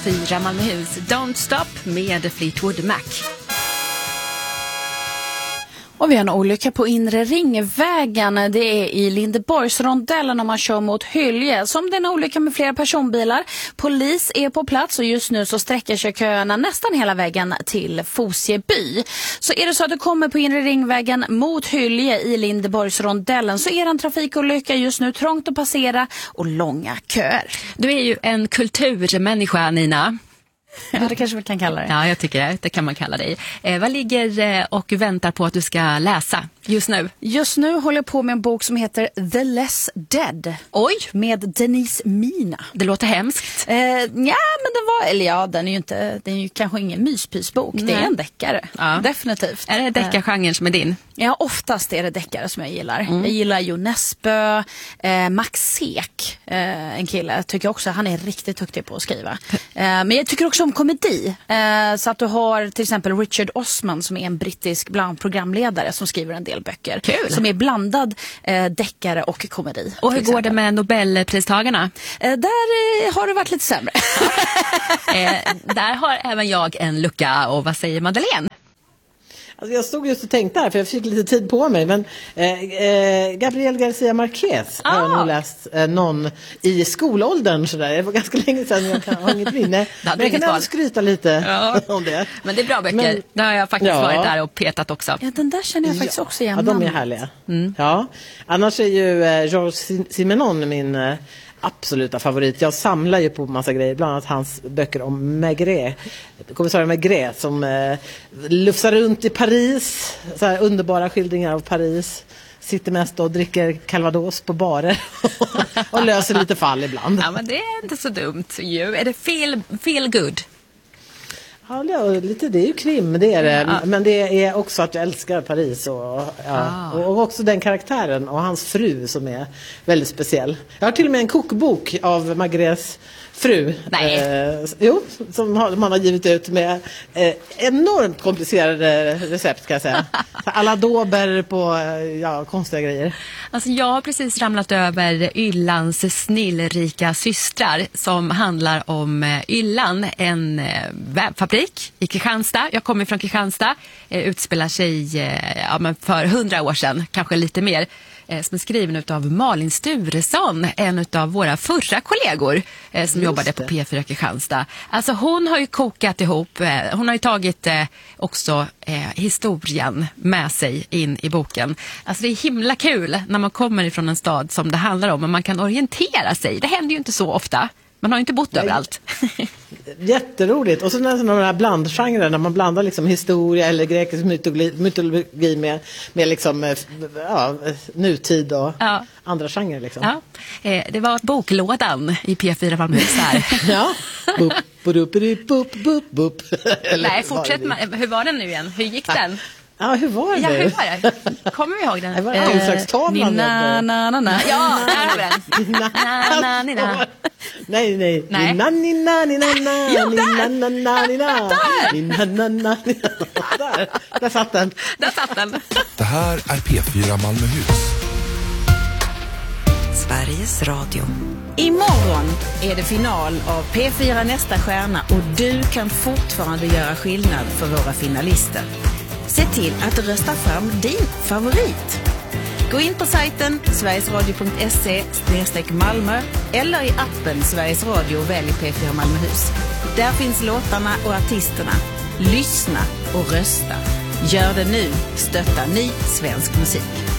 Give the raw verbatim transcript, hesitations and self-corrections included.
Fyra Malmöhus, Don't Stop med Fleetwood Mac. Och vi har en olycka på inre ringvägen. Det är i Lindeborgsrondellen om man kör mot Hylje. Som det är en olycka med flera personbilar. Polis är på plats och just nu så sträcker sig köerna nästan hela vägen till Fosieby. Så är det så att du kommer på inre ringvägen mot Hylje i Lindeborgsrondellen så är det en trafikolycka just nu, trångt att passera och långa köer. Du är ju en kulturmänniska, Nina. Ja, det kanske vi kan kalla det. Ja, jag tycker det. Det kan man kalla dig. Eh, vad ligger eh, och väntar på att du ska läsa just nu? Just nu håller jag på med en bok som heter The Less Dead. Oj! Med Denise Mina. Det låter hemskt. Eh, ja, men den var, eller ja, den är ju inte, den är ju kanske ingen myspysbok. Nej. Det är en deckare. Ja. Definitivt. Är det deckargenren som är din? Ja, oftast är det deckare som jag gillar. Mm. Jag gillar Jo Nesbø, eh, Max Sek, eh, en kille. Jag tycker också han är riktigt duktig på att skriva. Eh, men jag tycker också om komedi. Eh, så att du har till exempel Richard Osman som är en brittisk bland programledare som skriver en del böcker. Kul. Som är blandad eh, deckare och komedi. Och hur går det med Nobelpristagarna? Eh, där eh, har det varit lite sämre. eh, där har även jag en lucka. Och vad säger Madeleine? Alltså jag stod just och tänkte här, för jag fick lite tid på mig, men eh, eh, Gabriel García Márquez ah. har jag nog läst eh, någon i skolåldern sådär. Det var ganska länge sedan, jag kan, har inget minne. Men jag kan ändå skryta lite ja. om det. Men det är bra böcker, men, det har jag faktiskt ja. varit där och petat också. Ja, den där känner jag faktiskt ja. också igen. Ja, de är härliga. Mm. Ja. Annars är ju eh, Georges Simenon min... Eh, absoluta favorit. Jag samlar ju på massa grejer, bland annat hans böcker om Maigret, kommissarie Maigret som eh, lufsar runt i Paris, så här underbara skildringar av Paris, sitter mest och dricker calvados på barer och löser lite fall ibland. Ja, men det är inte så dumt ju. Är det feel, feel good? Ja, lite, det är ju krim, det är det. Ja. Men det är också att jag älskar Paris och, ja, ah. och också den karaktären och hans fru som är väldigt speciell. Jag har till och med en kokbok av Maigrets fru. Nej. Eh, jo, som man har givit ut med eh, enormt komplicerade recept, kan jag säga. Alla dober på ja, konstiga grejer. Alltså jag har precis ramlat över Yllans snillrika systrar som handlar om Yllan, en vävfabrik i Kristianstad. Jag kommer från Kristianstad, utspelar sig ja, men för hundra år sedan, kanske lite mer. Som är skriven av Malin Sturesson, en av våra förra kollegor eh, som Just jobbade på P fyra Kristianstad. Alltså hon har ju kokat ihop, eh, hon har ju tagit eh, också eh, historien med sig in i boken. Alltså det är himla kul när man kommer ifrån en stad som det handlar om och man kan orientera sig. Det händer ju inte så ofta. Man har ju inte bott Nej. överallt. Jätteroligt. Och så när de här blandgenrer, när man blandar liksom historia eller grekisk mytologi, mytologi med, med liksom, ja, nutid och ja. andra genrer. Liksom. Ja. Eh, det var boklådan i P fyra Malmöhus här. Ja. Bup, bup, bup, bup, bup, bup. Nej, fortsätt. Man, hur var den nu igen? Hur gick den? Ja, hur var det? Ja, hur var det? Kommer vi ihåg den? Det var en utslagstavlan. Na, na, na, na. Ja, där har vi den. Na, na, na, na. Nej, nej. Nej. Na, ni, na, ni, na, na. Jo, där! Na, na, na, ni, na. Där! Na, na, na, ni, na. Där! Där satt den. Där satt den. Det här är P fyra Malmöhus. Sveriges Radio. Imorgon är det final av P fyra Nästa stjärna och du kan fortfarande göra skillnad för våra finalister. Se till att rösta fram din favorit. Gå in på sajten sverigesradio punkt se slash Malmö eller i appen Sveriges Radio och välj P fyra Malmöhus. Där finns låtarna och artisterna. Lyssna och rösta. Gör det nu. Stötta ny svensk musik.